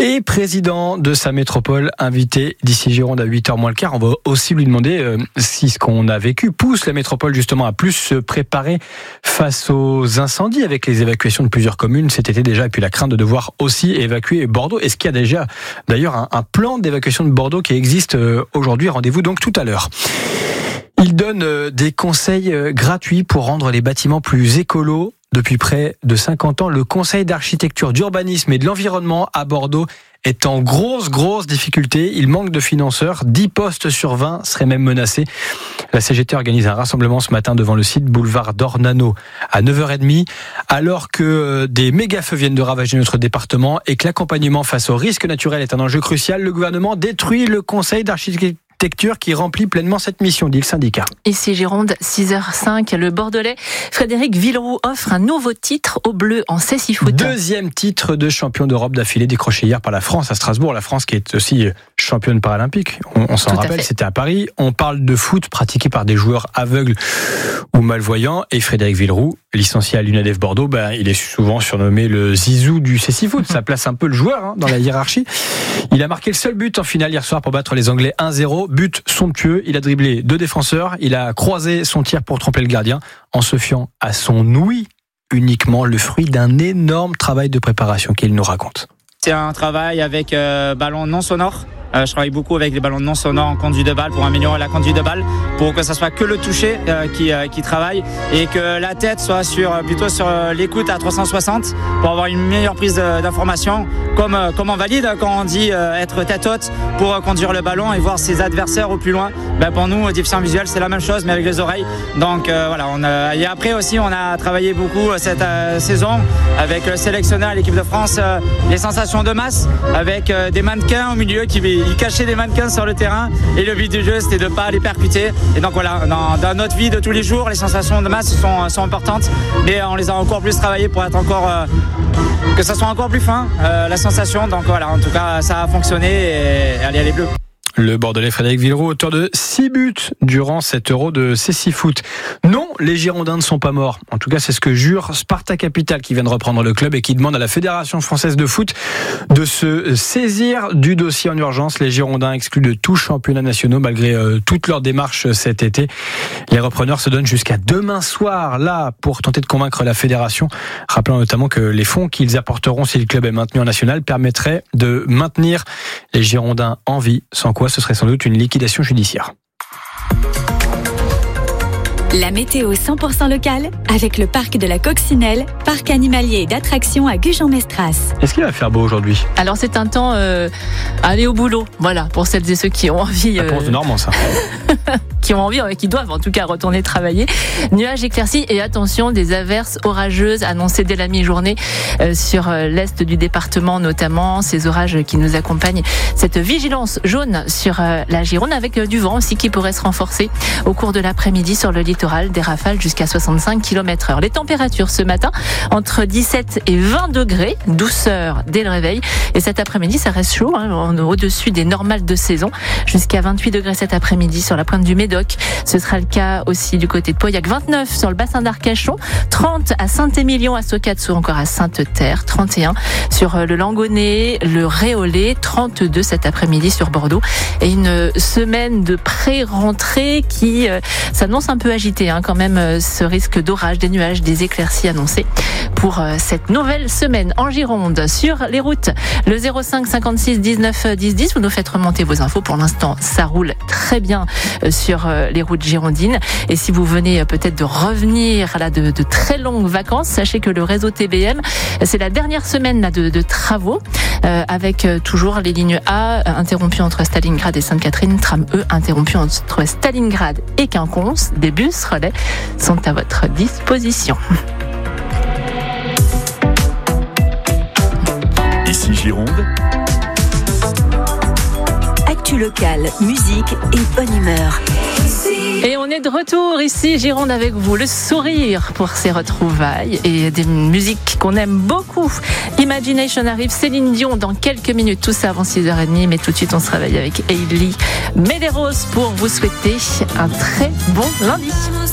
et président de sa métropole, invité d'ici Gironde à 8h moins le quart. On va aussi lui demander si ce qu'on a vécu pousse la métropole justement à plus se préparer face aux incendies avec les évacuations de plusieurs communes cet été déjà, et puis la crainte de devoir aussi évacuer Bordeaux. Est-ce qu'il y a déjà d'ailleurs un plan d'évacuation de Bordeaux qui existe aujourd'hui? Rendez-vous donc tout à l'heure. Il donne des conseils gratuits pour rendre les bâtiments plus écolos. Depuis près de 50 ans, le Conseil d'architecture, d'urbanisme et de l'environnement à Bordeaux est en grosse difficulté. Il manque de financeurs. 10 postes sur 20 seraient même menacés. La CGT organise un rassemblement ce matin devant le site boulevard d'Ornano à 9h30. Alors que des méga-feux viennent de ravager notre département et que l'accompagnement face aux risques naturels est un enjeu crucial, le gouvernement détruit le Conseil d'architecture qui remplit pleinement cette mission, dit le syndicat. Ici Gironde, 6h05, le Bordelais Frédéric Villeroux offre un nouveau titre aux Bleus en cécifoot. Deuxième titre de champion d'Europe d'affilée décroché hier par la France à Strasbourg. La France qui est aussi championne paralympique. On s'en rappelle, c'était à Paris. On parle de foot pratiqué par des joueurs aveugles ou malvoyants. Et Frédéric Villeroux, licencié à l'UNADEF Bordeaux, il est souvent surnommé le Zizou du cécifoot. Ça place un peu le joueur dans la hiérarchie. Il a marqué le seul but en finale hier soir pour battre les Anglais 1-0. But somptueux, il a dribblé 2 défenseurs, il a croisé son tir pour tromper le gardien en se fiant à son ouïe uniquement, le fruit d'un énorme travail de préparation qu'il nous raconte. C'est un travail avec ballon non sonore. Je travaille beaucoup avec les ballons non sonores en conduite de balle pour améliorer la conduite de balle, pour que ça soit que le toucher qui travaille et que la tête soit plutôt sur l'écoute à 360 pour avoir une meilleure prise d'information, comme en valide quand on dit être tête haute pour conduire le ballon et voir ses adversaires au plus loin. Pour nous, déficients visuels, c'est la même chose mais avec les oreilles. Donc voilà, et après aussi on a travaillé beaucoup cette saison avec le sélectionneur à l'équipe de France, les sensations de masse avec des mannequins au milieu il cachait des mannequins sur le terrain et le but du jeu c'était de ne pas les percuter. Et donc voilà, dans notre vie de tous les jours, les sensations de masse sont importantes, mais on les a encore plus travaillées pour être encore que ça soit encore plus fin la sensation. Donc voilà, en tout cas ça a fonctionné et allez les Bleus. Le Bordelais Frédéric Villeroux, auteur de 6 buts durant cet Euro de cécifoot. Non, les Girondins ne sont pas morts. En tout cas, c'est ce que jure Sparta Capital qui vient de reprendre le club et qui demande à la Fédération française de foot de se saisir du dossier en urgence. Les Girondins exclus de tout championnat national malgré toutes leurs démarches cet été. Les repreneurs se donnent jusqu'à demain soir là pour tenter de convaincre la Fédération, rappelant notamment que les fonds qu'ils apporteront si le club est maintenu en national permettraient de maintenir les Girondins en vie, sans quoi ce serait sans doute une liquidation judiciaire. La météo 100% locale avec le parc de la Coccinelle, parc animalier et d'attractions à Gujan-Mestras. Est-ce qu'il va faire beau aujourd'hui ? Alors c'est un temps à aller au boulot, voilà, pour celles et ceux qui ont envie. Ça commence de Normand, ça. Qui ont envie, qui doivent en tout cas retourner travailler. Nuages éclaircis et attention, des averses orageuses annoncées dès la mi-journée sur l'est du département notamment. Ces orages qui nous accompagnent. Cette vigilance jaune sur la Gironde avec du vent aussi qui pourrait se renforcer au cours de l'après-midi sur le littoral, des rafales jusqu'à 65 km/h. Les températures ce matin entre 17 et 20 degrés, douceur dès le réveil. Et cet après-midi, ça reste chaud, au-dessus des normales de saison, jusqu'à 28 degrés cet après-midi sur la pointe du Médoc. Ce sera le cas aussi du côté de Pauillac, 29 sur le bassin d'Arcachon, 30 à Saint-Émilion, à Socatso, encore à Sainte-Terre, 31 sur le Langonnet, le Réolais, 32 cet après-midi sur Bordeaux. Et une semaine de pré-rentrée qui s'annonce un peu agitée quand même, ce risque d'orage, des nuages, des éclaircies annoncés pour cette nouvelle semaine en Gironde. Sur les routes, le 05 56 19 10 10, vous nous faites remonter vos infos. Pour l'instant, ça roule très bien sur les routes girondines. Et si vous venez peut-être de revenir là de très longues vacances, sachez que le réseau TBM, c'est la dernière semaine là de travaux avec toujours les lignes A interrompues entre Stalingrad et Sainte-Catherine, tram E interrompu entre Stalingrad et Quinconce. Des bus relais sont à votre disposition. Ici Gironde. Actu locale, musique et bonne humeur. Et on est de retour ici, Gironde, avec vous. Le sourire pour ces retrouvailles et des musiques qu'on aime beaucoup. Imagination arrive, Céline Dion dans quelques minutes. Tout ça avant 6h30. Mais tout de suite, on se réveille avec Hailey Medeiros pour vous souhaiter un très bon lundi.